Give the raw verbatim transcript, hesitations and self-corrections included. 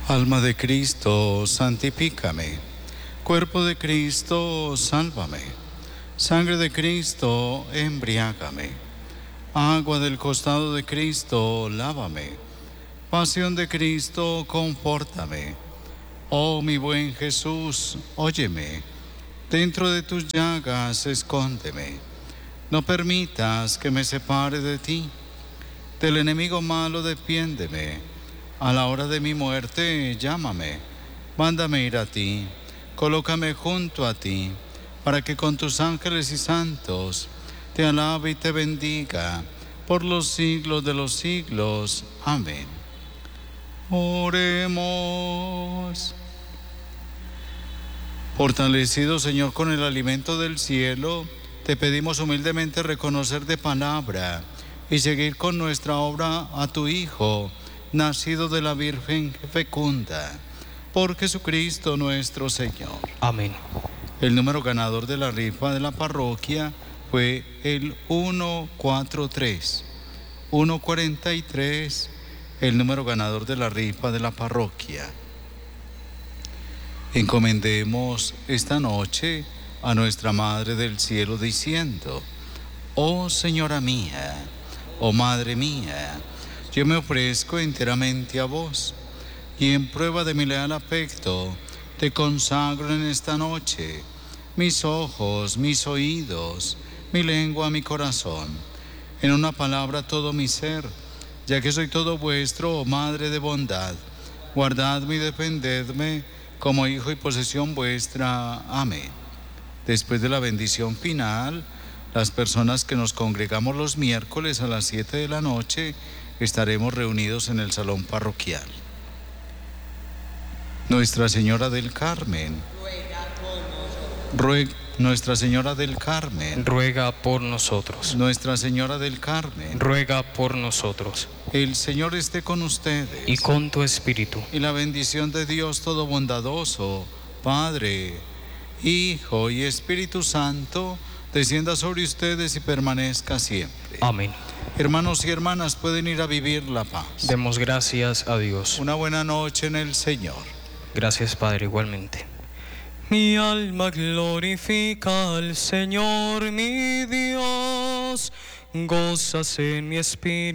Alma de Cristo, santifícame. Cuerpo de Cristo, sálvame. Sangre de Cristo, embriágame. Agua del costado de Cristo, lávame. Pasión de Cristo, confórtame. Oh mi buen Jesús, óyeme. Dentro de tus llagas, escóndeme. No permitas que me separe de ti. Del enemigo malo, defiéndeme. A la hora de mi muerte, llámame. Mándame ir a ti. Colócame junto a ti, para que con tus ángeles y santos te alabe y te bendiga por los siglos de los siglos. Amén. Oremos. Fortalecido, Señor, con el alimento del cielo, te pedimos humildemente reconocer de palabra y seguir con nuestra obra a tu Hijo, nacido de la Virgen fecunda, por Jesucristo nuestro Señor. Amén. El número ganador de la rifa de la parroquia fue el ciento cuarenta y tres. ciento cuarenta y tres, el número ganador de la rifa de la parroquia. Encomendemos esta noche a nuestra Madre del Cielo diciendo: Oh Señora mía, oh Madre mía, yo me ofrezco enteramente a vos, y en prueba de mi leal afecto, te consagro en esta noche mis ojos, mis oídos, mi lengua, mi corazón, en una palabra todo mi ser, ya que soy todo vuestro, oh Madre de bondad. Guardadme y defendedme como hijo y posesión vuestra. Amén. Después de la bendición final, las personas que nos congregamos los miércoles a las siete de la noche, estaremos reunidos en el salón parroquial. Nuestra Señora del Carmen, ruega, Nuestra Señora del Carmen, ruega por nosotros. Nuestra Señora del Carmen, ruega por nosotros. El Señor esté con ustedes. Y con tu espíritu. Y la bendición de Dios todo bondadoso, Padre, Hijo y Espíritu Santo, descienda sobre ustedes y permanezca siempre. Amén. Hermanos y hermanas, pueden ir a vivir la paz. Demos gracias a Dios. Una buena noche en el Señor. Gracias, Padre, igualmente. Mi alma glorifica al Señor, mi Dios, gózase en mi espíritu.